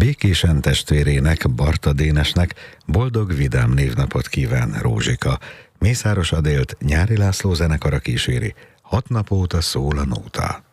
Békésen testvérének, Barta Dénesnek boldog, vidám névnapot kíván Rózsika. Mészáros Adélt Nyári László zenekara kíséri, 6 nap óta szól a nóta.